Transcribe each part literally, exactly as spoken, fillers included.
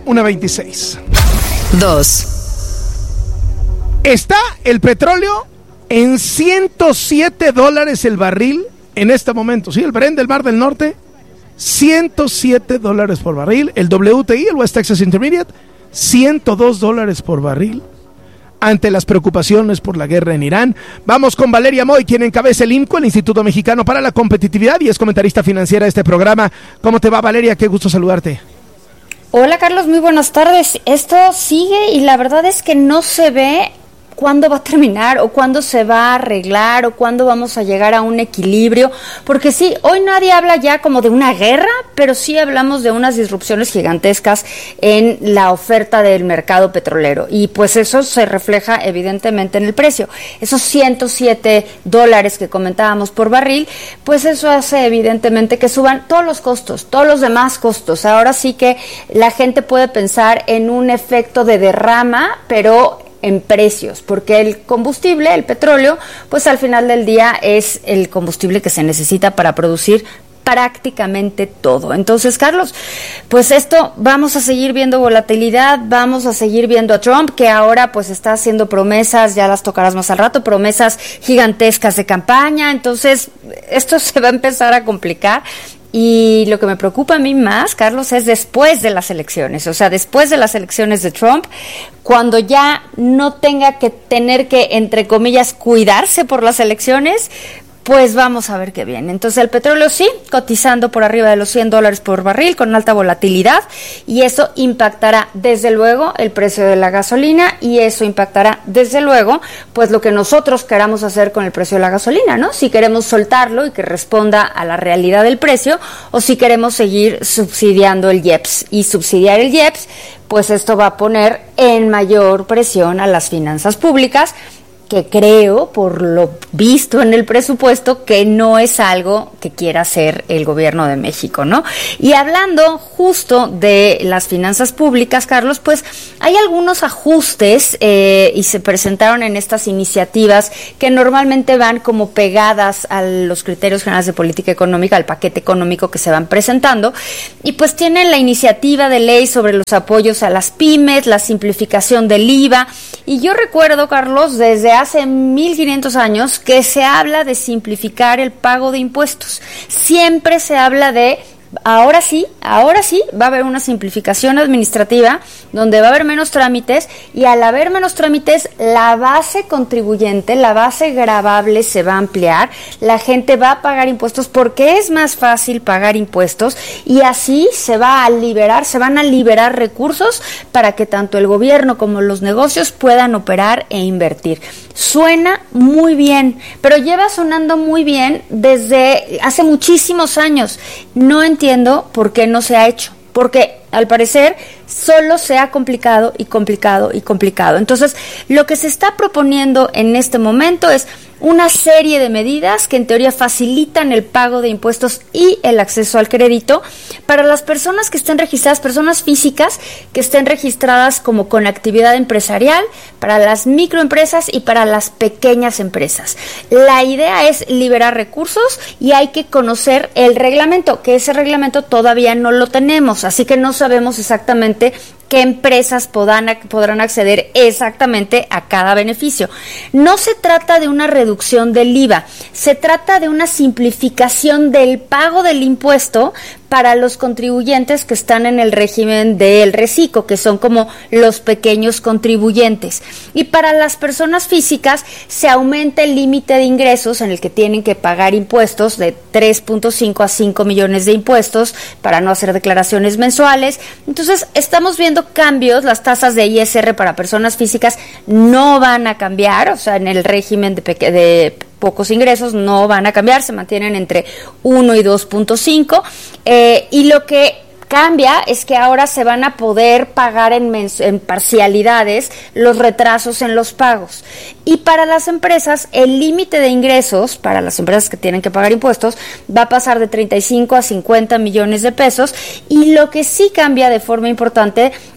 una veintiséis. Dos. Está el petróleo en ciento siete dólares el barril en este momento. Sí, el Brent del Mar del Norte, ciento siete dólares por barril. El W T I, el West Texas Intermediate, ciento dos dólares por barril. Ante las preocupaciones por la guerra en Irán, vamos con Valeria Moy, quien encabeza el I M C O, el Instituto Mexicano para la Competitividad, y es comentarista financiera de este programa. ¿Cómo te va, Valeria? Qué gusto saludarte. Hola, Carlos, muy buenas tardes. Esto sigue y la verdad es que no se ve cuándo va a terminar o cuándo se va a arreglar o cuándo vamos a llegar a un equilibrio, porque sí, hoy nadie habla ya como de una guerra, pero sí hablamos de unas disrupciones gigantescas en la oferta del mercado petrolero, y pues eso se refleja evidentemente en el precio. Esos ciento siete dólares que comentábamos por barril, pues eso hace evidentemente que suban todos los costos, todos los demás costos. Ahora sí que la gente puede pensar en un efecto de derrama, pero en precios, porque el combustible, el petróleo, pues al final del día es el combustible que se necesita para producir prácticamente todo. Entonces, Carlos, pues esto, vamos a seguir viendo volatilidad, vamos a seguir viendo a Trump, que ahora pues está haciendo promesas, ya las tocarás más al rato, promesas gigantescas de campaña. Entonces, esto se va a empezar a complicar. Y lo que me preocupa a mí más, Carlos, es después de las elecciones, o sea, después de las elecciones de Trump, cuando ya no tenga que tener que, entre comillas, cuidarse por las elecciones, pues vamos a ver qué viene. Entonces el petróleo sí, cotizando por arriba de los cien dólares por barril, con alta volatilidad, y eso impactará desde luego el precio de la gasolina, y eso impactará desde luego pues lo que nosotros queramos hacer con el precio de la gasolina, ¿no? Si queremos soltarlo y que responda a la realidad del precio, o si queremos seguir subsidiando el I E P S, y subsidiar el I E P S, pues esto va a poner en mayor presión a las finanzas públicas, que creo, por lo visto en el presupuesto, que no es algo que quiera hacer el gobierno de México, ¿no? Y hablando justo de las finanzas públicas, Carlos, pues hay algunos ajustes eh, y se presentaron en estas iniciativas que normalmente van como pegadas a los criterios generales de política económica, al paquete económico que se van presentando, y pues tienen la iniciativa de ley sobre los apoyos a las pymes, la simplificación del I V A, y yo recuerdo, Carlos, desde hace mil quinientos años que se habla de simplificar el pago de impuestos. Siempre se habla de, ahora sí, ahora sí va a haber una simplificación administrativa donde va a haber menos trámites, y al haber menos trámites la base contribuyente, la base gravable se va a ampliar, la gente va a pagar impuestos porque es más fácil pagar impuestos, y así se va a liberar, se van a liberar recursos para que tanto el gobierno como los negocios puedan operar e invertir. Suena muy bien, pero lleva sonando muy bien desde hace muchísimos años. No entiendo por qué no se ha hecho, porque al parecer solo se ha complicado y complicado y complicado. Entonces, lo que se está proponiendo en este momento es una serie de medidas que en teoría facilitan el pago de impuestos y el acceso al crédito para las personas que estén registradas, personas físicas que estén registradas como con actividad empresarial, para las microempresas y para las pequeñas empresas. La idea es liberar recursos, y hay que conocer el reglamento, que ese reglamento todavía no lo tenemos, así que no sabemos exactamente qué empresas podrán, podrán acceder exactamente a cada beneficio. No se trata de una reducción del I V A, se trata de una simplificación del pago del impuesto para los contribuyentes que están en el régimen del reciclo, que son como los pequeños contribuyentes. Y para las personas físicas se aumenta el límite de ingresos en el que tienen que pagar impuestos de tres punto cinco a cinco millones de impuestos para no hacer declaraciones mensuales. Entonces, estamos viendo cambios. Las tasas de I S R para personas físicas no van a cambiar, o sea, en el régimen de, peque- de pocos ingresos no van a cambiar, se mantienen entre uno y dos punto cinco, eh, y lo que cambia es que ahora se van a poder pagar en, mens- en parcialidades los retrasos en los pagos. Y para las empresas, el límite de ingresos, para las empresas que tienen que pagar impuestos, va a pasar de treinta y cinco a cincuenta millones de pesos. Y lo que sí cambia de forma importante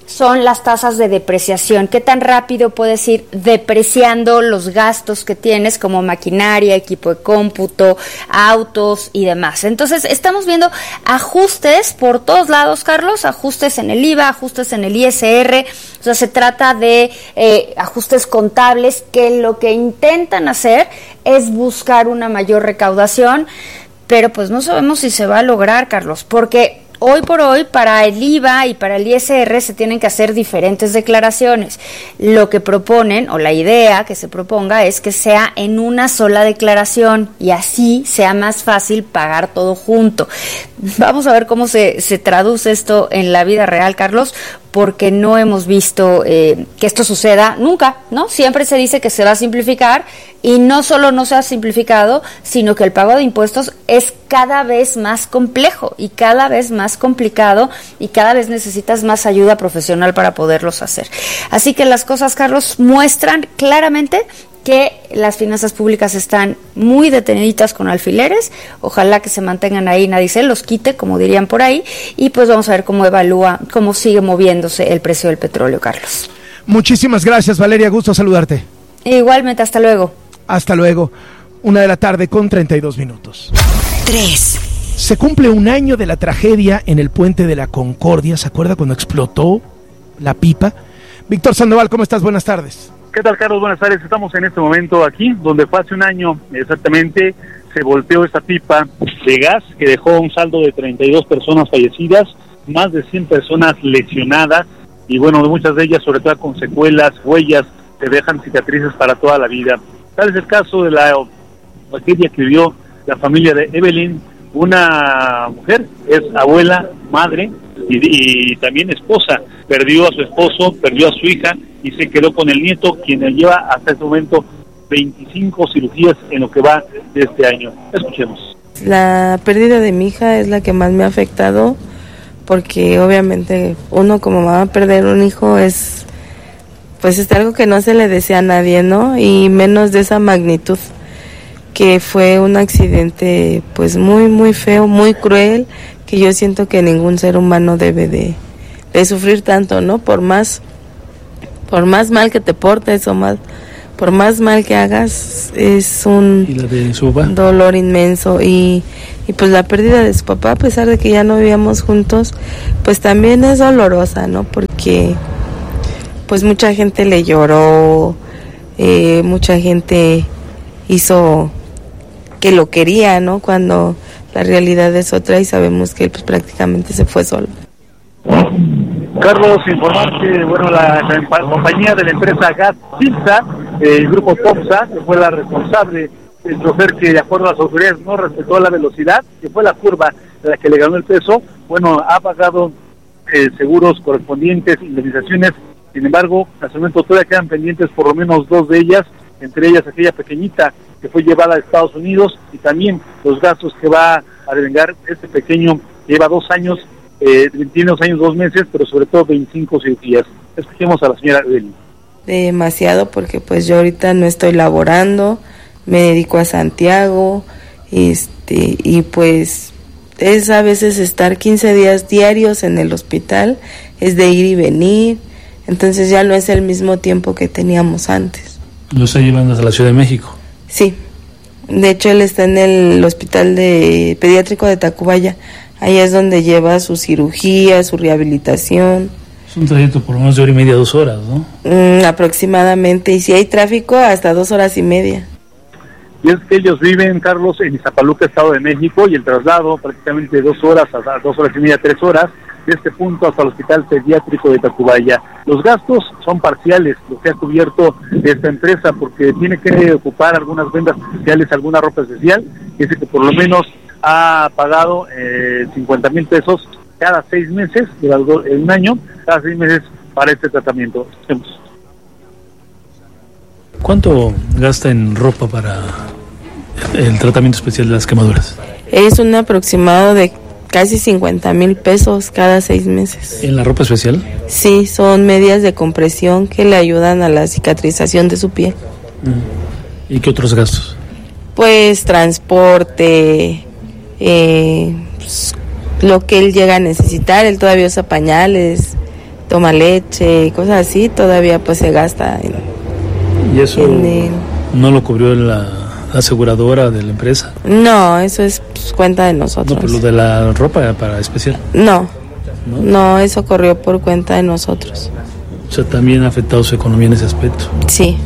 son las tasas de depreciación. ¿Qué tan rápido puedes ir depreciando los gastos que tienes como maquinaria, equipo de cómputo, autos y demás? Entonces, estamos viendo ajustes por todos lados, Carlos, ajustes en el I V A, ajustes en el I S R, o sea, se trata de eh, ajustes contables que lo que intentan hacer es buscar una mayor recaudación, pero pues no sabemos si se va a lograr, Carlos, porque hoy por hoy, para el I V A y para el I S R se tienen que hacer diferentes declaraciones. Lo que proponen, o la idea que se proponga, es que sea en una sola declaración y así sea más fácil pagar todo junto. Vamos a ver cómo se, se traduce esto en la vida real, Carlos, porque no hemos visto eh, que esto suceda nunca, ¿no? Siempre se dice que se va a simplificar y no solo no se ha simplificado, sino que el pago de impuestos es cada vez más complejo y cada vez más complicado y cada vez necesitas más ayuda profesional para poderlos hacer. Así que las cosas, Carlos, muestran claramente que las finanzas públicas están muy deteniditas con alfileres, ojalá que se mantengan ahí, nadie se los quite, como dirían por ahí, y pues vamos a ver cómo evalúa, cómo sigue moviéndose el precio del petróleo, Carlos. Muchísimas gracias, Valeria, gusto saludarte. Igualmente, hasta luego. Hasta luego, una de la tarde con treinta y dos minutos. Tres. Se cumple un año de la tragedia en el Puente de la Concordia, ¿se acuerda cuando explotó la pipa? Víctor Sandoval, ¿cómo estás? Buenas tardes. ¿Qué tal, Carlos? Buenas tardes. Estamos en este momento aquí, donde fue hace un año exactamente, se volteó esta pipa de gas que dejó un saldo de treinta y dos personas fallecidas, más de cien personas lesionadas, y bueno, muchas de ellas sobre todo con secuelas, huellas, que dejan cicatrices para toda la vida. Tal es el caso de la tragedia que vivió la familia de Evelyn, una mujer, es abuela, madre y, y también esposa. Perdió a su esposo, perdió a su hija y se quedó con el nieto, quien lleva hasta este momento veinticinco cirugías en lo que va de este año. Escuchemos. La pérdida de mi hija es la que más me ha afectado, porque obviamente uno como mamá perder un hijo es, pues es algo que no se le desea a nadie, ¿no? Y menos de esa magnitud, que fue un accidente pues muy muy feo, muy cruel, que yo siento que ningún ser humano debe de, de sufrir tanto, ¿no? Por más por más mal que te portes o más por más mal que hagas, es un ¿Y la de su papá? dolor inmenso. Y, y pues la pérdida de su papá, a pesar de que ya no vivíamos juntos, pues también es dolorosa, ¿no? Porque pues mucha gente le lloró, eh, mucha gente hizo que lo quería, ¿no? Cuando la realidad es otra y sabemos que él pues prácticamente se fue solo. Carlos, informar que bueno, la, la compañía de la empresa Gas Cinza, eh, el grupo Topsa, que fue la responsable, el chofer que de acuerdo a las autoridades no respetó la velocidad, que fue la curva de la que le ganó el peso, bueno, ha pagado eh, seguros correspondientes, indemnizaciones. Sin embargo, hasta el momento todavía quedan pendientes por lo menos dos de ellas, entre ellas aquella pequeñita que fue llevada a Estados Unidos, y también los gastos que va a devengar este pequeño, que lleva dos años, eh, tiene dos años, dos meses, pero sobre todo veinticinco cirugías. Escuchemos a la señora Evelyn. Demasiado, porque pues yo ahorita no estoy laborando, me dedico a Santiago, este, y pues es a veces estar quince días diarios en el hospital, es de ir y venir, entonces ya no es el mismo tiempo que teníamos antes. ¿Lo está llevando a la Ciudad de México? Sí, de hecho él está en el hospital de pediátrico de Tacubaya, ahí es donde lleva su cirugía, su rehabilitación. Es un trayecto por lo menos de hora y media, dos horas, ¿no? Mm, aproximadamente, y si hay tráfico, hasta dos horas y media. Y es que ellos viven, Carlos, en Iztapaluca, Estado de México, y el traslado prácticamente dos horas, hasta dos horas y media, tres horas, de este punto hasta el hospital pediátrico de Tacubaya. Los gastos son parciales, lo que ha cubierto esta empresa, porque tiene que ocupar algunas vendas especiales, alguna ropa especial, que dice que por lo menos ha pagado eh, cincuenta mil pesos cada seis meses, durante un año, cada seis meses para este tratamiento. ¿Cuánto gasta en ropa para el tratamiento especial de las quemaduras? Es un aproximado de casi cincuenta mil pesos cada seis meses. ¿En la ropa especial? Sí, son medias de compresión que le ayudan a la cicatrización de su piel. ¿Y qué otros gastos? Pues transporte, eh, pues, lo que él llega a necesitar, él todavía usa pañales, toma leche y cosas así, todavía pues se gasta en, ¿Y eso en el... no lo cubrió la aseguradora de la empresa? No, eso es pues, cuenta de nosotros. No, pero lo de la ropa para especial. No, no, no, eso corrió por cuenta de nosotros. O sea, también ha afectado su economía en ese aspecto. Sí.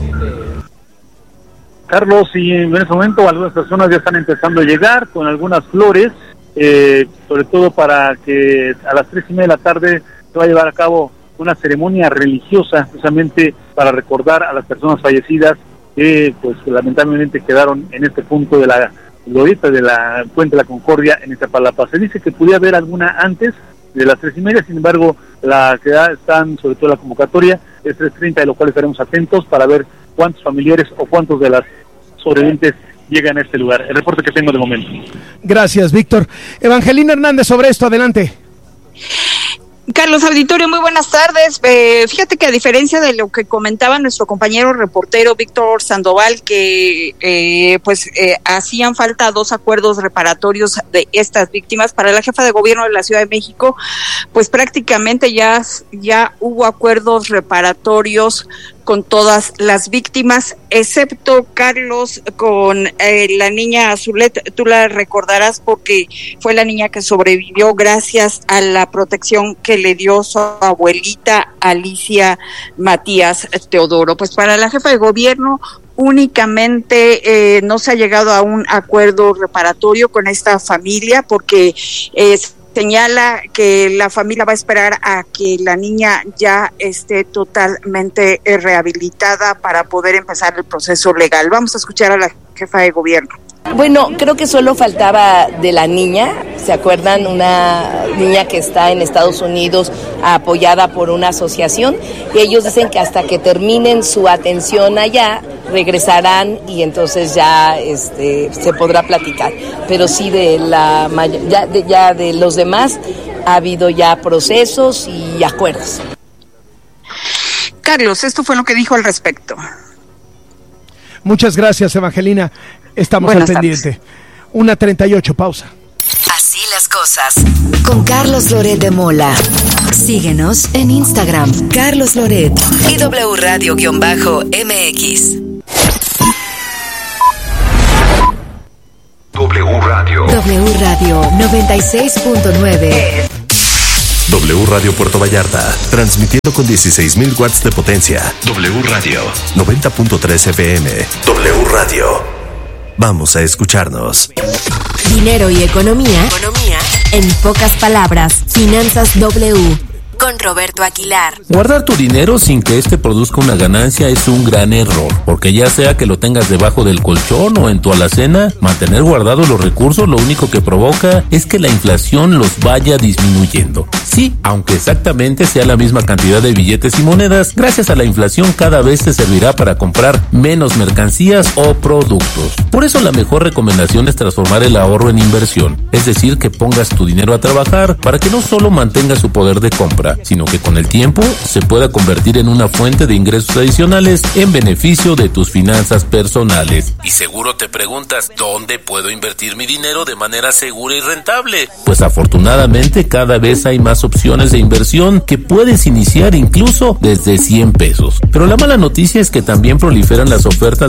Carlos, y en ese momento algunas personas ya están empezando a llegar con algunas flores, eh, sobre todo para que a las tres y media de la tarde se va a llevar a cabo una ceremonia religiosa, precisamente para recordar a las personas fallecidas que pues lamentablemente quedaron en este punto de la glorieta de la Puente de la Concordia en Iztapalapa. Se dice que pudiera haber alguna antes de las tres y media, sin embargo, la que da, están, sobre todo la convocatoria, es tres treinta, de lo cual estaremos atentos para ver cuántos familiares o cuántos de las sobrevivientes llegan a este lugar. El reporte que tengo de momento. Gracias, Víctor. Evangelina Hernández, sobre esto, adelante. Carlos Auditorio, muy buenas tardes. Eh, fíjate que a diferencia de lo que comentaba nuestro compañero reportero Víctor Sandoval, que eh, pues eh, hacían falta dos acuerdos reparatorios de estas víctimas, para la jefa de gobierno de la Ciudad de México, pues prácticamente ya, ya hubo acuerdos reparatorios con todas las víctimas, excepto, Carlos, con eh, la niña Azulet. Tú la recordarás porque fue la niña que sobrevivió gracias a la protección que le dio su abuelita Alicia Matías Teodoro. Pues para la jefa de gobierno únicamente eh, no se ha llegado a un acuerdo reparatorio con esta familia porque es señala que la familia va a esperar a que la niña ya esté totalmente rehabilitada para poder empezar el proceso legal. Vamos a escuchar a la jefa de gobierno. Bueno, creo que solo faltaba de la niña, ¿se acuerdan? Una niña que está en Estados Unidos apoyada por una asociación y ellos dicen que hasta que terminen su atención allá regresarán y entonces ya este se podrá platicar. Pero sí de la ya de, ya de los demás ha habido ya procesos y acuerdos. Carlos, esto fue lo que dijo al respecto. Muchas gracias, Evangelina. Estamos Buenas al pendiente. Tardes. Una treinta y ocho, pausa. Así las cosas. Con Carlos Loret de Mola. Síguenos en Instagram, Carlos Loret y W Radio-M X. W Radio. W Radio noventa y seis punto nueve. W Radio Puerto Vallarta, transmitiendo con dieciséis mil watts de potencia. W Radio noventa punto tres F M. W Radio. Vamos a escucharnos. Dinero y economía. Economía. En pocas palabras, Finanzas W. Con Roberto Aguilar. Guardar tu dinero sin que este produzca una ganancia es un gran error, porque ya sea que lo tengas debajo del colchón o en tu alacena, mantener guardados los recursos lo único que provoca es que la inflación los vaya disminuyendo. Sí, aunque exactamente sea la misma cantidad de billetes y monedas, gracias a la inflación cada vez te servirá para comprar menos mercancías o productos. Por eso la mejor recomendación es transformar el ahorro en inversión, es decir, que pongas tu dinero a trabajar para que no solo mantenga su poder de compra, sino que con el tiempo se pueda convertir en una fuente de ingresos adicionales en beneficio de tus finanzas personales. Y seguro te preguntas, ¿dónde puedo invertir mi dinero de manera segura y rentable? Pues afortunadamente cada vez hay más opciones de inversión que puedes iniciar incluso desde cien pesos. Pero la mala noticia es que también proliferan las ofertas